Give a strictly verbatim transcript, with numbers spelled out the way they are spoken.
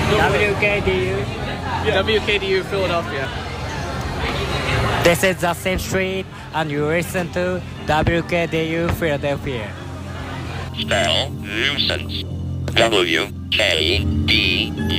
W K D U. W K D U Philadelphia. This is the same street, and you listen to W K D U Philadelphia. Spell nuisance. W K D